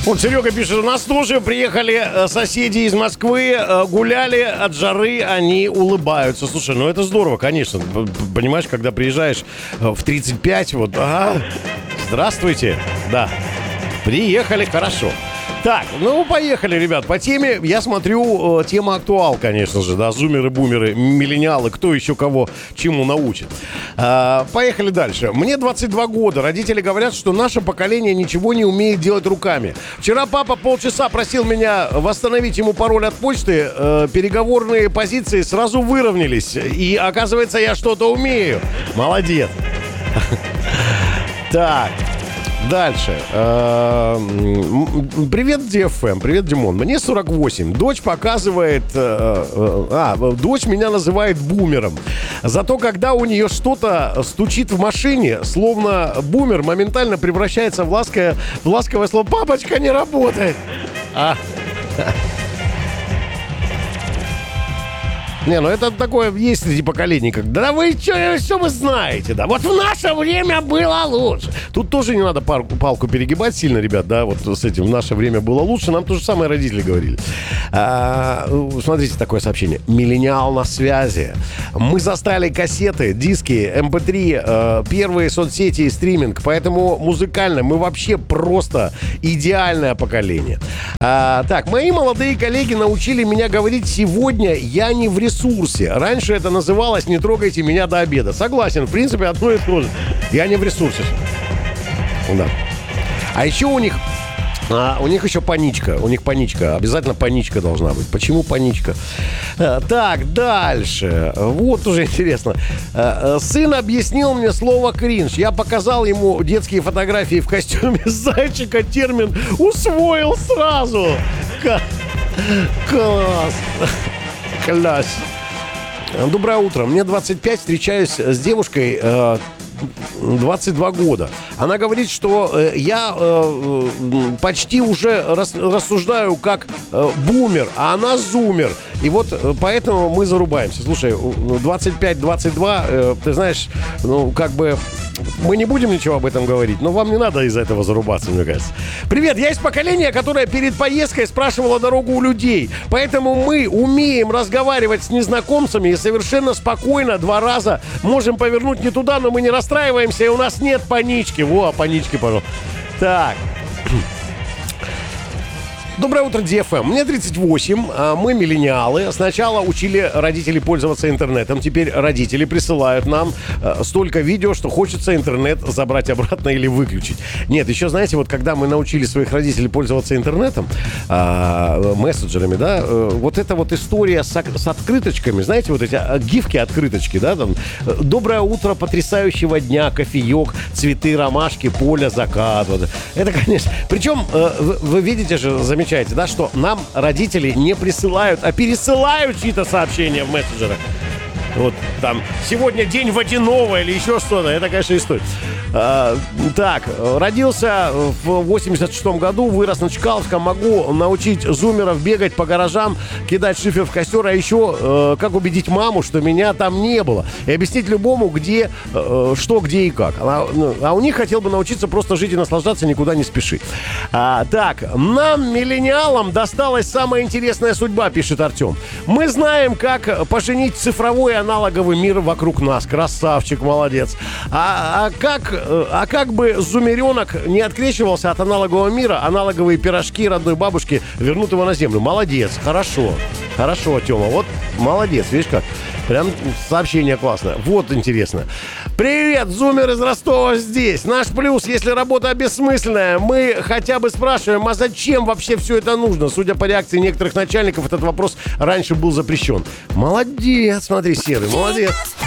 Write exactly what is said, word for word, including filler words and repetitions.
Вот Серега пишет, у нас тоже приехали соседи из Москвы, гуляли от жары, они улыбаются. Слушай, ну это здорово, конечно. Понимаешь, когда приезжаешь в тридцать пять, вот, ага, здравствуйте, да, приехали, хорошо. Так, ну, поехали, ребят, по теме. Я смотрю, э, тема актуал, конечно же, да, зумеры, бумеры, миллениалы, кто еще кого чему научит. Э, поехали дальше. Мне двадцать два года, родители говорят, что наше поколение ничего не умеет делать руками. Вчера папа полчаса просил меня восстановить ему пароль от почты, э, переговорные позиции сразу выровнялись, и оказывается, я что-то умею. Молодец. Так. Дальше. Привет, ди эф эм. Привет, Димон. Мне сорок восемь. Дочь показывает... А, дочь меня называет бумером. Зато когда у нее что-то стучит в машине, словно бумер моментально превращается в ласковое, в ласковое слово «Папочка, не работает». А... Не, ну это такое есть среди поколений, как да вы что, что вы знаете, да, вот в наше время было лучше. Тут тоже не надо палку, палку перегибать сильно, ребят, да, вот с этим в наше время было лучше, нам то же самое родители говорили. А, смотрите, такое сообщение. Миллениал на связи. Мы застали кассеты, диски, эм пэ три, э, первые соцсети и стриминг, поэтому музыкально мы вообще просто идеальное поколение. А, так, мои молодые коллеги научили меня говорить «сегодня я не в ресурсе». Раньше это называлось «не трогайте меня до обеда». Согласен, в принципе, одно и то же. Я не в ресурсе. Да. А еще у них... А, у них еще паничка. У них паничка. Обязательно паничка должна быть. Почему паничка? А, так, дальше. Вот уже интересно. А, сын объяснил мне слово «кринж». Я показал ему детские фотографии в костюме зайчика. Термин усвоил сразу. Класс. Класс. Доброе утро. Мне двадцать пять. Встречаюсь с девушкой... Э, двадцать два года. Она говорит, что э, я э, почти уже рас, рассуждаю как э, бумер, а она зумер. И вот э, поэтому мы зарубаемся. Слушай, двадцать пять двадцать два, э, ты знаешь, ну, как бы мы не будем ничего об этом говорить, но вам не надо из-за этого зарубаться, мне кажется. Привет, я из поколения, которое перед поездкой спрашивало дорогу у людей. Поэтому мы умеем разговаривать с незнакомцами и совершенно спокойно два раза можем повернуть не туда, но мы не расстраиваемся, и у нас нет панички. Во, панички, пожалуйста. Так. Доброе утро, ди эф эм. Мне тридцать восемь, мы миллениалы. Сначала учили родителей пользоваться интернетом. Теперь родители присылают нам столько видео, что хочется интернет забрать обратно или выключить. Нет, еще, знаете, вот когда мы научили своих родителей пользоваться интернетом, мессенджерами, да, вот эта вот история с, с открыточками, знаете, вот эти гифки-открыточки, да, там, доброе утро, потрясающего дня, кофеек, цветы, ромашки, поле, закат. Вот. Это, конечно... Причем, вы, вы видите же, замечательно, да, что нам родители не присылают, а пересылают чьи-то сообщения в мессенджерах. Вот там сегодня день водяного или еще что-то. Это, конечно, история. А, так, родился в восемьдесят шестом году, вырос на Чкаловском. Могу научить зумеров бегать по гаражам, кидать шифер в костер, а еще э, как убедить маму, что меня там не было. И объяснить любому, где, э, что, где и как. А, а у них хотел бы научиться просто жить и наслаждаться, никуда не спешить. А, так, нам, миллениалам, досталась самая интересная судьба, пишет Артем. Мы знаем, как поженить цифровой аналоговый мир вокруг нас. Красавчик, молодец. А, а, как, а как бы зумеренок не открещивался от аналогового мира, аналоговые пирожки родной бабушки вернут его на землю. Молодец, хорошо. Хорошо, Тёма, вот молодец, видишь как. Прям сообщение классное. Вот интересно. Привет, зумер из Ростова здесь. Наш плюс, если работа бессмысленная, мы хотя бы спрашиваем, а зачем вообще все это нужно? Судя по реакции некоторых начальников, этот вопрос раньше был запрещен. Молодец, смотри, Серый, молодец.